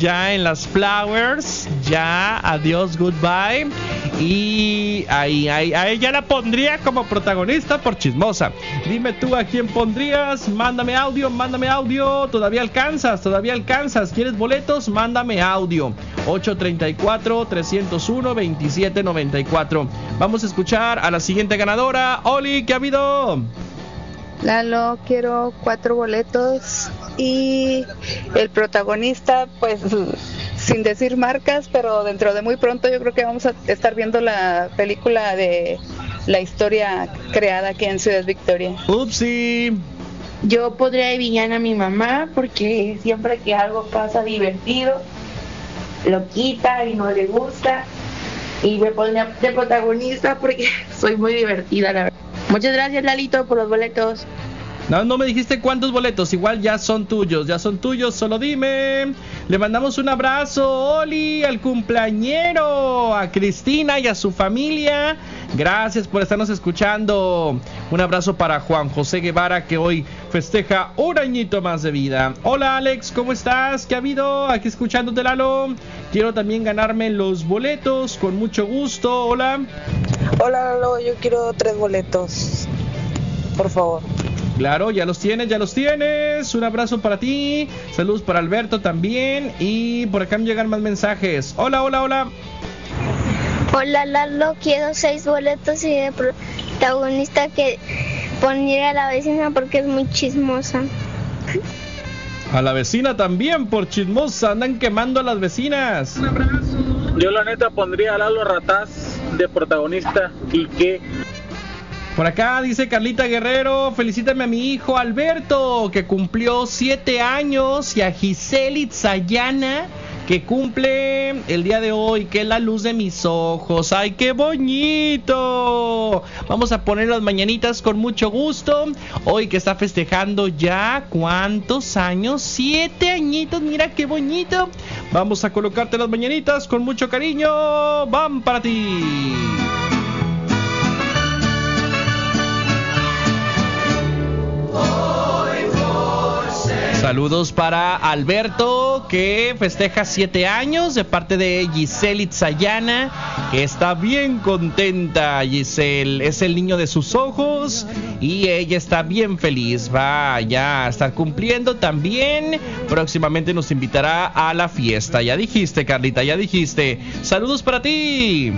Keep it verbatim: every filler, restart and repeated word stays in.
ya en las Flowers. Ya, adiós, goodbye. Y ahí, ahí, ahí ya la pondría como protagonista por chismosa. Dime tú a quién pondrías. Mándame audio, mándame audio. Todavía alcanzas, todavía alcanzas. ¿Quieres boletos? Mándame audio. ocho treinta y cuatro, trescientos uno, veintisiete noventa y cuatro. Vamos a escuchar a la siguiente ganadora. Oli, ¿qué ha habido? Lalo, quiero cuatro boletos y el protagonista, pues sin decir marcas, pero dentro de muy pronto yo creo que vamos a estar viendo la película de la historia creada aquí en Ciudad Victoria. Upsi. Yo podría de villana a mi mamá porque siempre que algo pasa divertido lo quita y no le gusta, y me pondría de protagonista porque soy muy divertida, la verdad. Muchas gracias, Lalito, por los boletos. No, no me dijiste cuántos boletos. Igual ya son tuyos, ya son tuyos. Solo dime. Le mandamos un abrazo, Oli, al cumpleañero, a Cristina y a su familia. Gracias por estarnos escuchando. Un abrazo para Juan José Guevara, que hoy festeja un añito más de vida. Hola, Alex, ¿cómo estás? ¿Qué ha habido? Aquí escuchándote, Lalo. Quiero también ganarme los boletos, con mucho gusto. Hola. Hola, Lalo, yo quiero tres boletos, por favor. Claro, ya los tienes, ya los tienes. Un abrazo para ti. Saludos para Alberto también. Y por acá me llegan más mensajes. Hola, hola, hola. Hola, Lalo, quiero seis boletos y de protagonista que poniera a la vecina porque es muy chismosa. A la vecina también, por chismosa. Andan quemando a las vecinas. Un abrazo. Yo la neta pondría a Lalo Rataz de protagonista y que... Por acá dice Carlita Guerrero, felicítame a mi hijo Alberto, que cumplió siete años, y a Giselle Itzayana, que cumple el día de hoy, que es la luz de mis ojos. ¡Ay, qué bonito! Vamos a poner las mañanitas con mucho gusto. Hoy que está festejando ya, ¿cuántos años? Siete añitos, mira qué bonito. Vamos a colocarte las mañanitas con mucho cariño. ¡Van para ti! Saludos para Alberto, que festeja siete años, de parte de Giselle Itzayana, que está bien contenta. Giselle es el niño de sus ojos y ella está bien feliz. Va ya a estar cumpliendo también. Próximamente nos invitará a la fiesta. Ya dijiste, Carlita, ya dijiste. Saludos para ti.